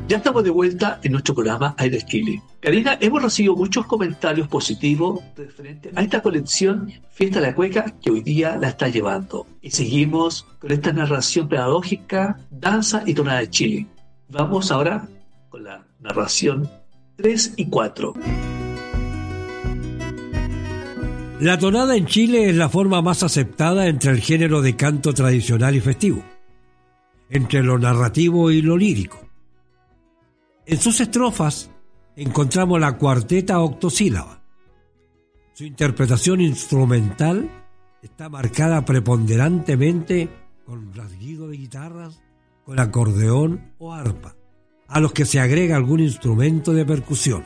Ya estamos de vuelta en nuestro programa Aires Chile. Karina, hemos recibido muchos comentarios positivos referente a esta colección Fiesta de la Cueca que hoy día la está llevando. Y seguimos con esta narración pedagógica, danza y tonada de Chile. Vamos ahora con la narración 3 y 4. La tonada en Chile es la forma más aceptada entre el género de canto tradicional y festivo, entre lo narrativo y lo lírico. En sus estrofas encontramos la cuarteta octosílaba. Su interpretación instrumental está marcada preponderantemente con rasguido de guitarras, con acordeón o arpa, a los que se agrega algún instrumento de percusión.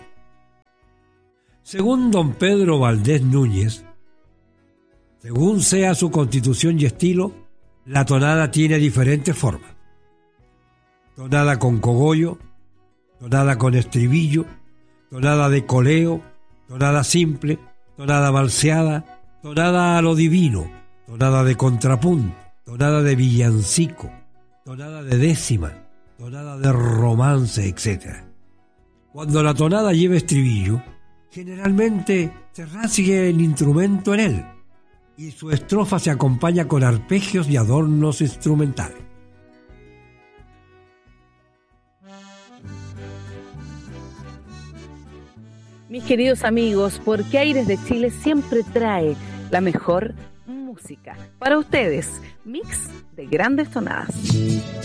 Según don Pedro Valdés Núñez, según sea su constitución y estilo, la tonada tiene diferentes formas. Tonada con cogollo, tonada con estribillo, tonada de coleo, tonada simple, tonada valseada, tonada a lo divino, tonada de contrapunto, tonada de villancico, tonada de décima, tonada de romance, etc. Cuando la tonada lleva estribillo, generalmente se rasgue el instrumento en él y su estrofa se acompaña con arpegios y adornos instrumentales. Mis queridos amigos, porque Aires de Chile siempre trae la mejor música para ustedes. Mix de grandes tonadas.